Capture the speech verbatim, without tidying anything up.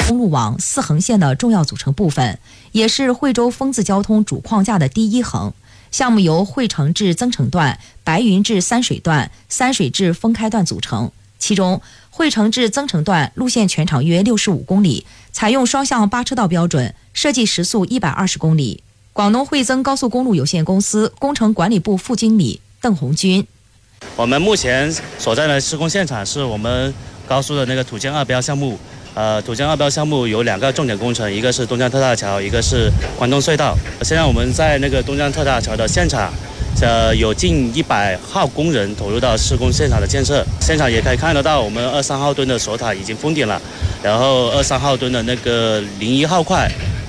公路网四横线的重要组成部分，也是惠州丰自交通主框架的第一横。项目由惠城至增城段、白云至三水段、三水至丰开段组成。其中，惠城至增城段路线全长约六十五公里，采用双向八车道标准，设计时速一百二十公里。广东惠增高速公路有限公司工程管理部副经理邓红军： 我们目前所在的施工现场是我们高速的那个土建二标项目。呃，土建二标项目有两个重点工程，一个是东江特大桥，一个是关东隧道。现在我们在那个东江特大桥的现场，呃，有近一百号工人投入到施工现场的建设。现场也可以看得到，我们二三号墩的锁塔已经封顶了，然后二三号墩的那个零一号块